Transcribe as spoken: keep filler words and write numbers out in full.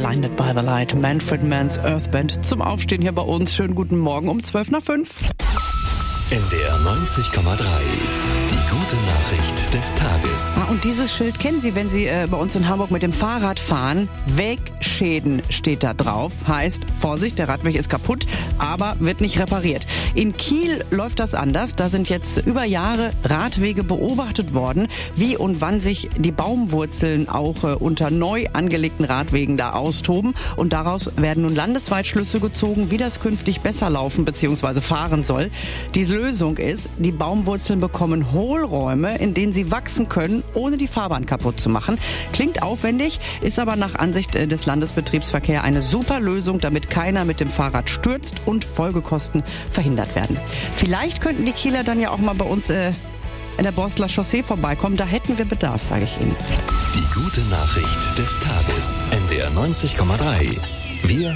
Blinded by the Light, Manfred Mann's Earth Band zum Aufstehen hier bei uns. Schönen guten Morgen um zwölf nach fünf. N D R neunzig Komma drei. Die gute Nachricht des Tages. Ah, und dieses Schild kennen Sie, wenn Sie äh, bei uns in Hamburg mit dem Fahrrad fahren. Wegschäden steht da drauf. Heißt, Vorsicht, der Radweg ist kaputt, aber wird nicht repariert. In Kiel läuft das anders. Da sind jetzt über Jahre Radwege beobachtet worden, wie und wann sich die Baumwurzeln auch äh, unter neu angelegten Radwegen da austoben. Und daraus werden nun landesweit Schlüsse gezogen, wie das künftig besser laufen bzw. fahren soll. Die Lösung ist, die Baumwurzeln bekommen Hohlräume, in denen sie wachsen können, ohne die Fahrbahn kaputt zu machen. Klingt aufwendig, ist aber nach Ansicht des Landesbetriebsverkehrs eine super Lösung, damit keiner mit dem Fahrrad stürzt und Folgekosten verhindert werden. Vielleicht könnten die Kieler dann ja auch mal bei uns äh, in der Borstler Chaussee vorbeikommen. Da hätten wir Bedarf, sage ich Ihnen. Die gute Nachricht des Tages. N D R neunzig Komma drei. Wir